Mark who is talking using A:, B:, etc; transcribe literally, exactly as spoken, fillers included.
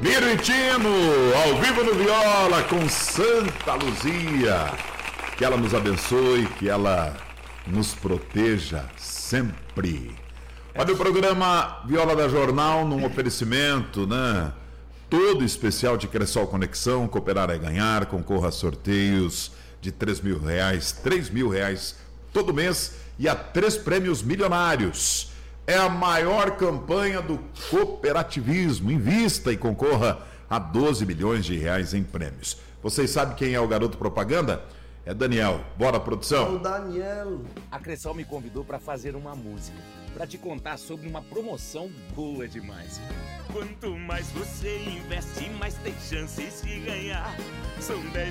A: Miro e Tino, ao vivo no Viola com Santa Luzia. Que ela nos abençoe, que ela nos proteja sempre. Olha o programa Viola da Jornal num oferecimento, né? Todo especial de Cressol Conexão, cooperar é ganhar, concorra a sorteios de três mil reais, três mil reais todo mês e a três prêmios milionários. É a maior campanha do cooperativismo. Invista e concorra a doze milhões de reais em prêmios. Vocês sabem quem é o garoto propaganda? É Daniel. Bora, produção.
B: O Daniel.
C: A Cressol me convidou para fazer uma música, para te contar sobre uma promoção boa demais.
D: Quanto mais você investe, mais tem chances de ganhar. São dez